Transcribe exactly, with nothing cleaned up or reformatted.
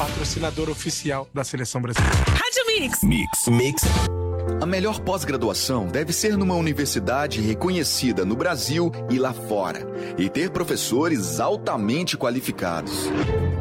patrocinador oficial da Seleção Brasileira. Rádio Mix. Mix. Mix. A melhor pós-graduação deve ser numa universidade reconhecida no Brasil e lá fora, e ter professores altamente qualificados.